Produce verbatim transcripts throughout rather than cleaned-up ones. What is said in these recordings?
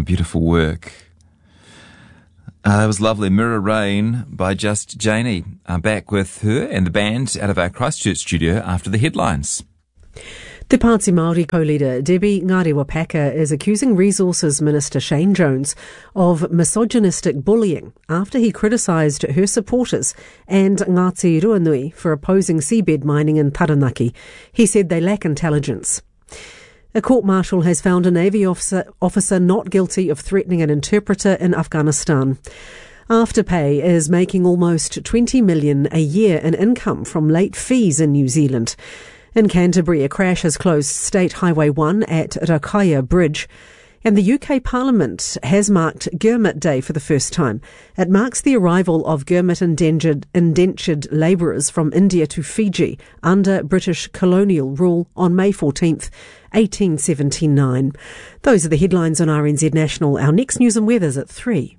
um, beautiful work. Uh, that was lovely. Mirror Rain by Just Janie. I'm back with her and the band out of our Christchurch studio after the headlines. Te Pāti Māori co-leader Debbie Ngāre-Wapaka is accusing Resources Minister Shane Jones of misogynistic bullying after he criticised her supporters and Ngāti Ruanui for opposing seabed mining in Taranaki. He said they lack intelligence. A court-martial has found a Navy officer, officer not guilty of threatening an interpreter in Afghanistan. Afterpay is making almost twenty million dollars a year in income from late fees in New Zealand. In Canterbury, a crash has closed State Highway one at Rakaya Bridge. And the U K Parliament has marked Gurmit Day for the first time. It marks the arrival of Gurmit indentured, indentured labourers from India to Fiji under British colonial rule on May fourteenth, eighteen seventy-nine. Those are the headlines on R N Z National. Our next news and weather's at three.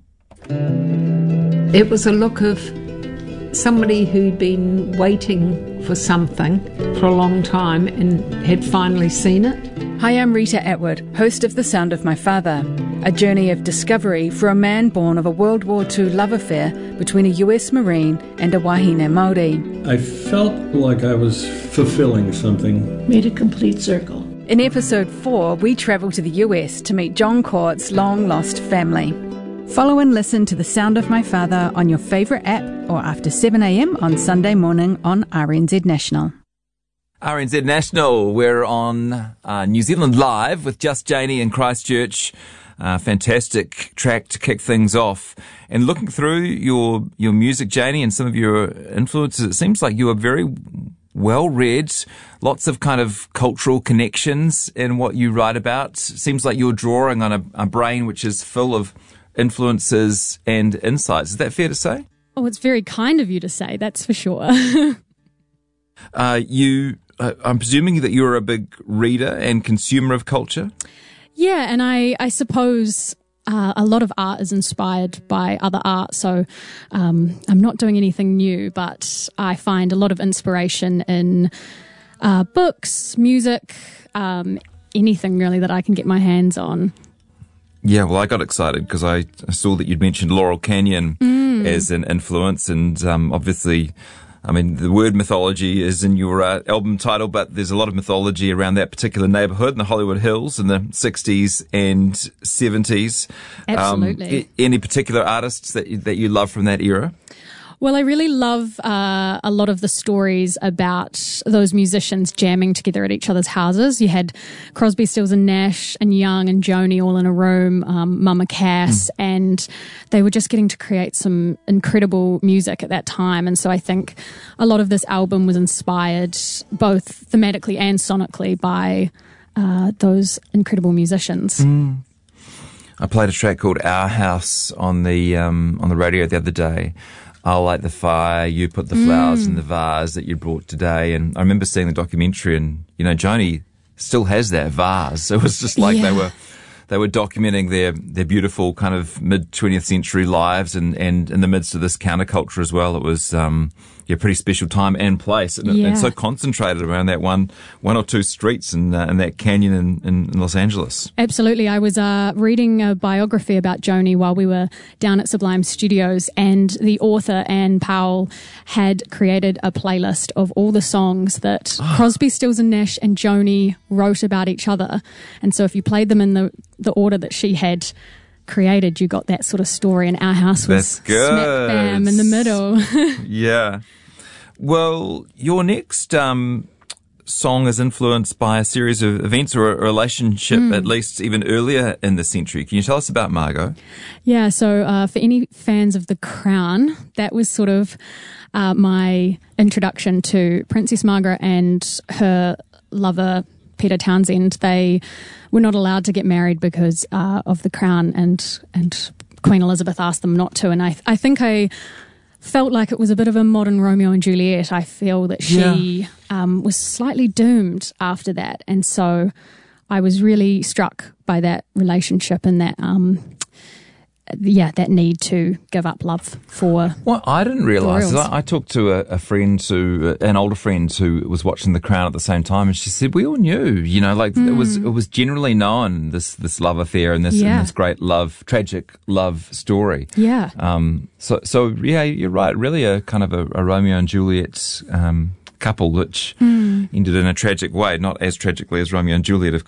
It was a look of somebody who'd been waiting for something for a long time and had finally seen it. Hi, I'm Rita Atwood, host of The Sound of My Father, a journey of discovery for a man born of a World War Two love affair between a U S Marine and a Wahine Māori. I felt like I was fulfilling something. Made a complete circle. In episode four, we travel to the U S to meet John Court's long-lost family. Follow and listen to The Sound of My Father on your favourite app or after seven a m on Sunday morning on R N Z National. R N Z National, we're on uh, New Zealand Live with Just Janie in Christchurch. Uh, fantastic track to kick things off. And looking through your your music, Janie, and some of your influences, it seems like you are very well read, lots of kind of cultural connections in what you write about. Seems like you're drawing on a, a brain which is full of influences and insights. Is that fair to say? Oh, it's very kind of you to say, that's for sure. uh, you, uh, I'm presuming that you're a big reader and consumer of culture? Yeah, and I, I suppose uh, a lot of art is inspired by other art, so um, I'm not doing anything new, but I find a lot of inspiration in uh, books, music, um, anything really that I can get my hands on. Yeah, well, I got excited because I saw that you'd mentioned Laurel Canyon mm. as an influence, and um, obviously, I mean, the word mythology is in your uh, album title, but there's a lot of mythology around that particular neighbourhood in the Hollywood Hills in the sixties and seventies. Absolutely. Um, any particular artists that you, that you love from that era? Well, I really love uh, a lot of the stories about those musicians jamming together at each other's houses. You had Crosby, Stills and Nash and Young and Joni all in a room, um, Mama Cass, mm. and they were just getting to create some incredible music at that time. And so I think a lot of this album was inspired both thematically and sonically by uh, those incredible musicians. Mm. I played a track called Our House on the um, on the radio the other day. I'll light the fire, you put the flowers mm. in the vase that you brought today. And I remember seeing the documentary and, you know, Joni still has that vase. It was just like yeah. they were they were documenting their, their beautiful kind of mid-twentieth century lives and, and in the midst of this counterculture as well. It was um, yeah, a pretty special time and place. And, yeah. and so concentrated around that one one or two streets in, uh, in that canyon in, in, in Los Angeles. Absolutely. I was uh, reading a biography about Joni while we were down at Sublime Studios, and the author, Anne Powell, had created a playlist of all the songs that Crosby, Stills and Nash and Joni wrote about each other. And so if you played them in the, the order that she had created, you got that sort of story, and Our House was smack bam in the middle. Yeah. Well, your next um, song is influenced by a series of events or a relationship, mm. at least even earlier in the century. Can you tell us about Margot? Yeah, so uh, for any fans of The Crown, that was sort of uh, my introduction to Princess Margaret and her lover, Peter Townsend. They were not allowed to get married because uh, of the Crown, and and Queen Elizabeth asked them not to. And I I think I felt like it was a bit of a modern Romeo and Juliet. I feel that she yeah. um, was slightly doomed after that, and so I was really struck by that relationship and that um, yeah, that need to give up love for. Well, I didn't realise. royals. I, I talked to a, a friend who, an older friend who was watching The Crown at the same time, and she said we all knew. You know, like mm. it was it was generally known this this love affair and this Yeah. and this great love, tragic love story. Yeah. Um. So so yeah, you're right. Really, a kind of a, a Romeo and Juliet um couple, which mm. ended in a tragic way, not as tragically as Romeo and Juliet, of